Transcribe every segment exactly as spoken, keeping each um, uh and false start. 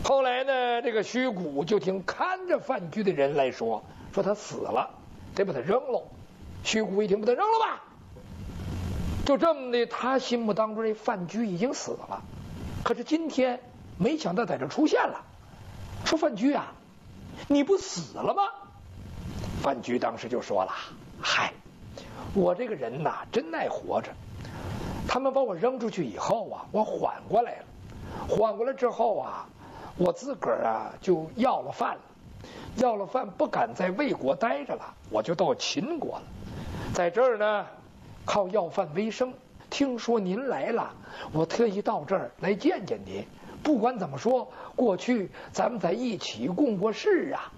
后来呢，这个徐谷就听看着范雎的人来说，说他死了，得把他扔喽。徐谷一听，把他扔了吧。就这么的，他心目当中这范雎已经死了，可是今天没想到在这出现了，说范雎啊，你不死了吗？范雎当时就说了，嗨，我这个人呐，真爱活着。他们把我扔出去以后啊，我缓过来了，缓过来之后啊，我自个儿啊就要了饭了，要了饭不敢在魏国待着了，我就到秦国了，在这儿呢靠要饭为生。听说您来了，我特意到这儿来见见您。不管怎么说，过去咱们在一起共过事啊。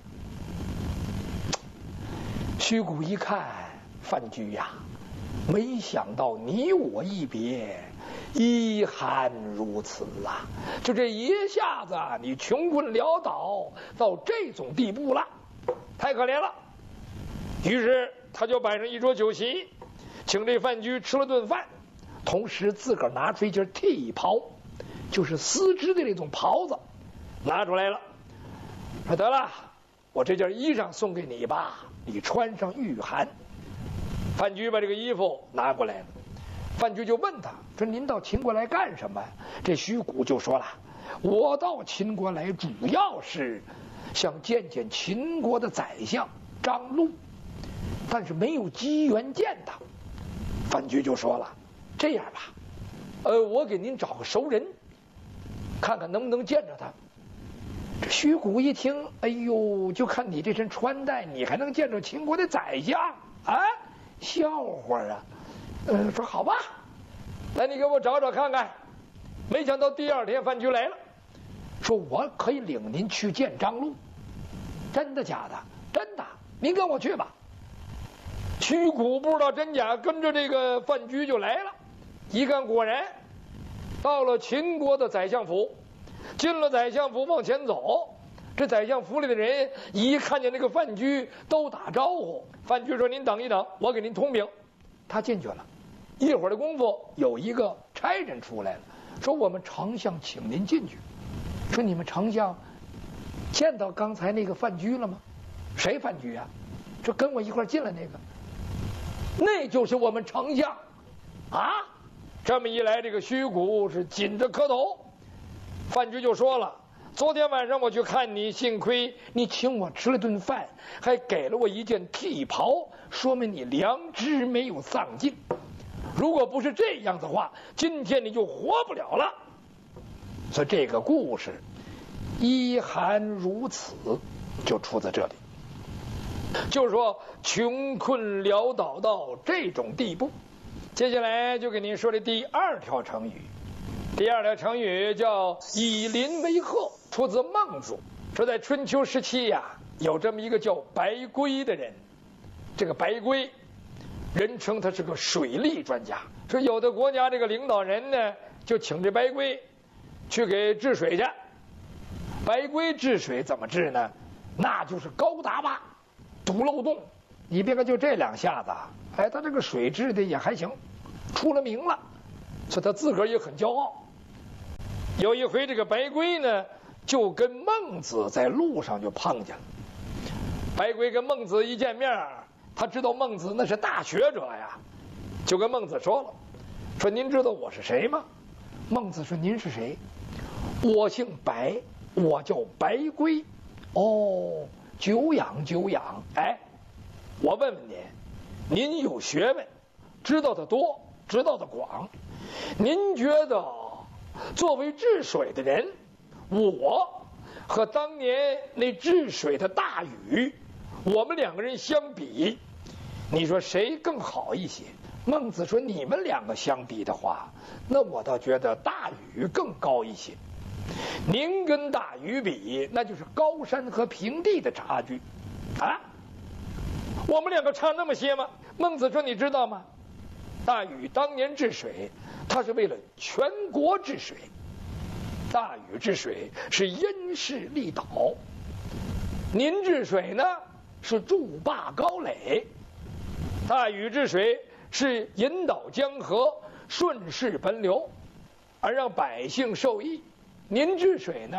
徐谷一看范雎呀，没想到你我一别，遗憾如此啊！就这一下子，你穷困潦倒到这种地步了，太可怜了。于是他就摆上一桌酒席，请这范雎吃了顿饭，同时自个儿拿出一件耖袍，就是丝织的那种袍子，拿出来了，说得了，我这件衣裳送给你吧，你穿上御寒。范雎把这个衣服拿过来了，范雎就问他说：“您到秦国来干什么？”这徐谷就说了：“我到秦国来，主要是想见见秦国的宰相张禄，但是没有机缘见他。”范雎就说了：“这样吧，呃，我给您找个熟人，看看能不能见着他。”这徐谷一听，哎呦，就看你这身穿戴，你还能见着秦国的宰相啊？笑话啊！嗯，说好吧，来，你给我找找看看。没想到第二天范雎来了，说我可以领您去见张禄。真的假的？真的，您跟我去吧。徐谷不知道真假，跟着这个范雎就来了。一看，果然到了秦国的宰相府，进了宰相府往前走，这宰相府里的人一看见这个范雎都打招呼。范雎说：“您等一等，我给您通禀。”他进去了，一会儿的功夫，有一个差人出来了，说：“我们丞相请您进去。”说：“你们丞相见到刚才那个范雎了吗？”“谁范雎啊？”“说跟我一块进来那个。”“那就是我们丞相啊！”这么一来，这个徐谷是紧着磕头。范雎就说了：“昨天晚上我去看你，幸亏你请我吃了顿饭，还给了我一件耖袍，说明你良知没有丧尽。如果不是这样的话，今天你就活不了了。”所以这个故事遗憾如此，就出自这里。就是说穷困潦倒到这种地步。接下来就给您说的第二条成语。第二条成语叫以邻为壑，出自孟子。说在春秋时期呀、啊，有这么一个叫白圭的人。这个白圭人称他是个水利专家。说有的国家这个领导人呢，就请这白圭去给治水去。白圭治水怎么治呢？那就是高大坝，堵漏洞。你别看就这两下子，哎，他这个水治的也还行，出了名了，所以他自个儿也很骄傲。有一回，这个白圭呢，就跟孟子在路上就碰见了。白圭跟孟子一见面，他知道孟子那是大学者呀，就跟孟子说了：“说您知道我是谁吗？”孟子说：“您是谁？”“我姓白，我叫白圭。”“哦，久仰久仰。哎，我问问您，您有学问，知道的多，知道的广，您觉得作为治水的人，我和当年那治水的大禹，我们两个人相比，你说谁更好一些？”孟子说：“你们两个相比的话，那我倒觉得大禹更高一些。您跟大禹比，那就是高山和平地的差距啊！我们两个差那么些吗？”孟子说：“你知道吗？大禹当年治水，他是为了全国治水。大禹治水是因势利导，您治水呢是筑坝高垒。大禹治水是引导江河顺势奔流，而让百姓受益。您治水呢